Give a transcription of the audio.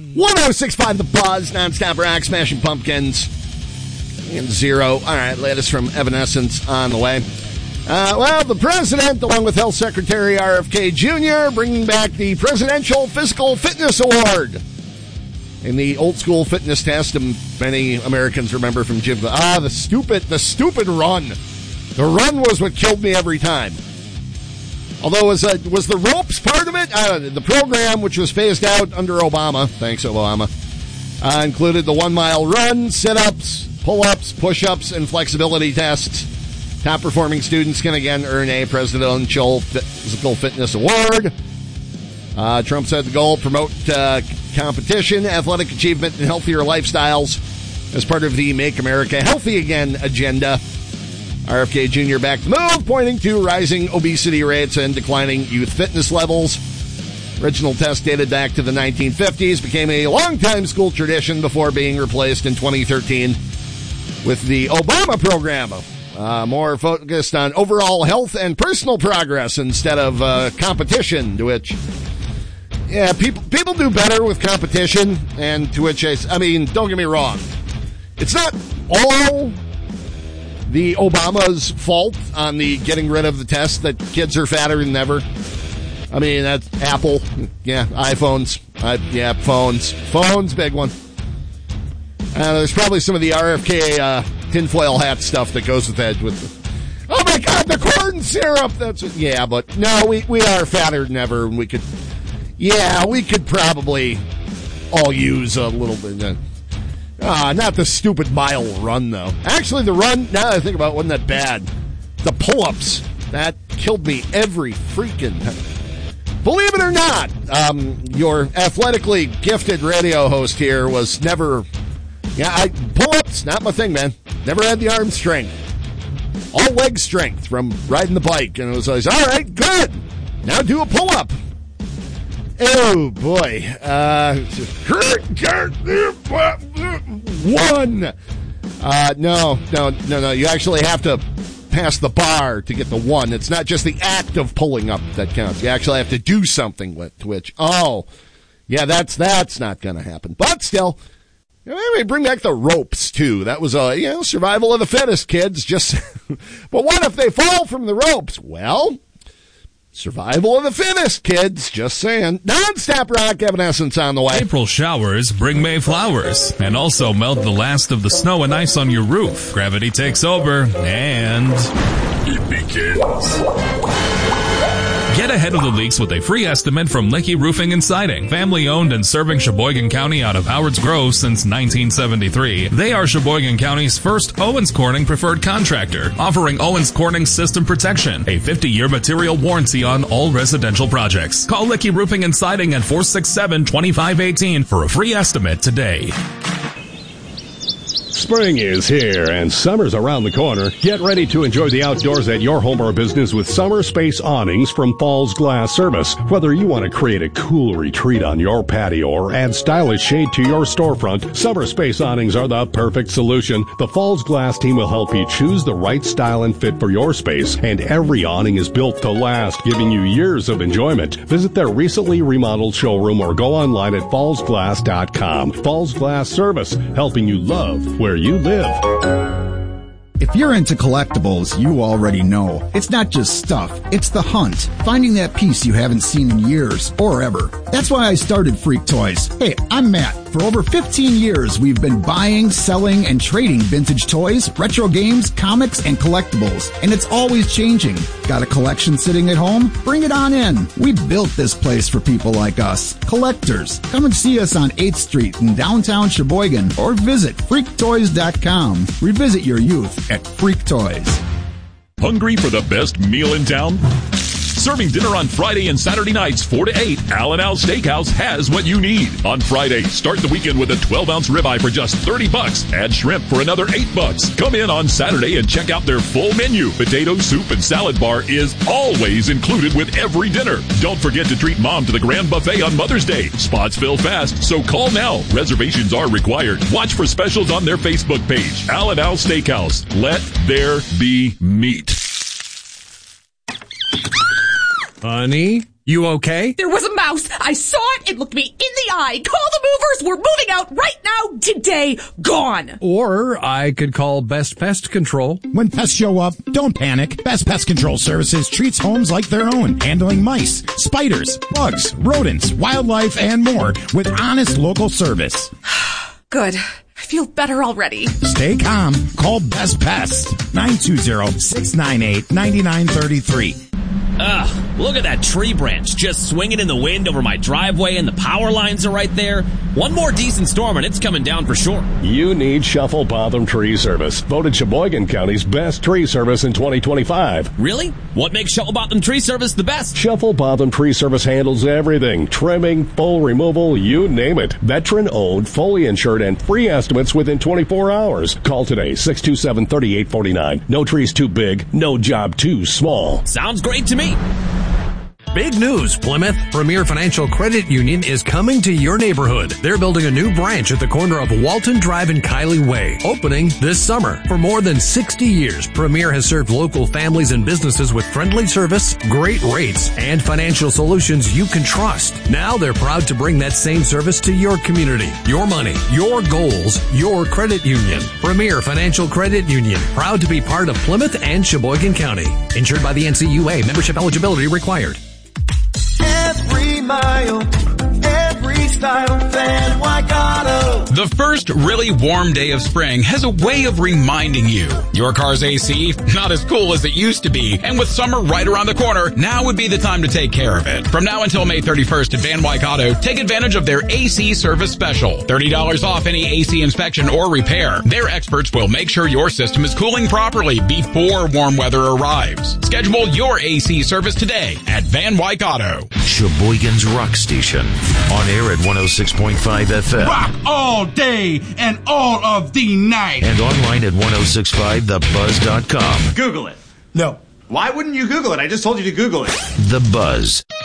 106.5 The Buzz, nonstop rock, Smashing Pumpkins, and Zero. All right, latest from Evanescence on the way. Well, the president, along with Health Secretary RFK Jr., bringing back the Presidential Physical Fitness Award. In the old school fitness test, many Americans remember from Jim. The stupid run. The run was what killed me every time. Although was the ropes part of it? The program, which was phased out under Obama, thanks Obama, included the 1 mile run, sit-ups, pull-ups, push-ups, and flexibility tests. Top performing students can again earn a Presidential Physical Fitness Award. Trump said the goal: promote competition, athletic achievement, and healthier lifestyles as part of the Make America Healthy Again agenda. RFK Jr. backed the move, pointing to rising obesity rates and declining youth fitness levels. Original test dated back to the 1950s, became a longtime school tradition before being replaced in 2013 with the Obama program. More focused on overall health and personal progress instead of competition, to which, yeah, people do better with competition, and to which, I mean, don't get me wrong, it's not all the Obama's fault on the getting rid of the test that kids are fatter than ever. I mean, that's Apple, yeah, iPhones, phones, big one. There's probably some of the RFK tinfoil hat stuff that goes with that. Oh my God, the corn syrup! But no, we are fatter than ever, and we could probably all use a little bit. Not the stupid mile run, though. Actually, the run, now that I think about it, wasn't that bad. The pull-ups, that killed me every freaking time. Believe it or not, your athletically gifted radio host here was never... pull-ups, not my thing, man. Never had the arm strength. All leg strength from riding the bike. And it was always, all right, good. Now do a pull-up. Oh, boy. One. No. You actually have to pass the bar to get the one. It's not just the act of pulling up that counts. You actually have to do something with which, that's not going to happen. But still... Maybe bring back the ropes, too. That was, survival of the fittest, kids. But what if they fall from the ropes? Well, survival of the fittest, kids. Just saying. Non-stop rock, Evanescence on the way. April showers bring May flowers and also melt the last of the snow and ice on your roof. Gravity takes over and it begins. Get ahead of the leaks with a free estimate from Licky Roofing and Siding. Family owned and serving Sheboygan County out of Howard's Grove since 1973. They are Sheboygan County's first Owens Corning preferred contractor, offering Owens Corning system protection, a 50-year material warranty on all residential projects. Call Licky Roofing and Siding at 467-2518 for a free estimate today. Spring is here and summer's around the corner. Get ready to enjoy the outdoors at your home or business with Summer Space awnings from Falls Glass Service. Whether you want to create a cool retreat on your patio or add stylish shade to your storefront, Summer Space awnings are the perfect solution. The Falls Glass team will help you choose the right style and fit for your space, and every awning is built to last, giving you years of enjoyment. Visit their recently remodeled showroom or go online at fallsglass.com. Falls Glass Service, helping you love where you live. If you're into collectibles, you already know. It's not just stuff, it's the hunt. Finding that piece you haven't seen in years or ever. That's why I started Freak Toys. Hey, I'm Matt. For over 15 years, we've been buying, selling, and trading vintage toys, retro games, comics, and collectibles. And it's always changing. Got a collection sitting at home? Bring it on in. We built this place for people like us, collectors. Come and see us on 8th Street in downtown Sheboygan or visit freaktoys.com. Revisit your youth at Freak Toys. Hungry for the best meal in town? Serving dinner on Friday and Saturday nights 4 to 8, Al & Al Steakhouse has what you need. On Friday, start the weekend with a 12-ounce ribeye for just $30. Add shrimp for another $8. Come in on Saturday and check out their full menu. Potato, soup, and salad bar is always included with every dinner. Don't forget to treat Mom to the grand buffet on Mother's Day. Spots fill fast, so call now. Reservations are required. Watch for specials on their Facebook page. Al & Al Steakhouse. Let there be meat. Honey, You okay? There was a mouse. I saw it. It looked me in the eye. Call the movers. We're moving out right now, today. Gone. Or I could call Best Pest Control. When pests show up, don't panic. Best Pest Control Services treats homes like their own, handling mice, spiders, bugs, rodents, wildlife, and more with honest local service. Good. I feel better already. Stay calm. Call Best Pest. 920-698-9933. Ugh, look at that tree branch just swinging in the wind over my driveway, and the power lines are right there. One more decent storm and it's coming down for sure. You need Shuffle Botham Tree Service, voted Sheboygan County's best tree service in 2025. Really? What makes Shuffle Botham Tree Service the best? Shuffle Botham Tree Service handles everything. Trimming, full removal, you name it. Veteran-owned, fully insured, and free estimates within 24 hours. Call today, 627-3849. No tree's too big, no job too small. Sounds great to me. Big news, Plymouth. Premier Financial Credit Union is coming to your neighborhood. They're building a new branch at the corner of Walton Drive and Kiley Way, opening this summer. For more than 60 years, Premier has served local families and businesses with friendly service, great rates, and financial solutions you can trust. Now they're proud to bring that same service to your community. Your money, your goals, your credit union. Premier Financial Credit Union, proud to be part of Plymouth and Sheboygan County. Insured by the NCUA. Membership eligibility required. Every mile, every style, Van Wyck Auto. The first really warm day of spring has a way of reminding you. Your car's AC, not as cool as it used to be. And with summer right around the corner, now would be the time to take care of it. From now until May 31st at Van Wyck Auto, take advantage of their AC service special. $30 off any AC inspection or repair. Their experts will make sure your system is cooling properly before warm weather arrives. Schedule your AC service today at Van Wyck Auto. Sheboygan's Rock Station. On air at 106.5 FM. Rock all day and all of the night. And online at 1065thebuzz.com. Google it. No. Why wouldn't you Google it? I just told you to Google it. The Buzz.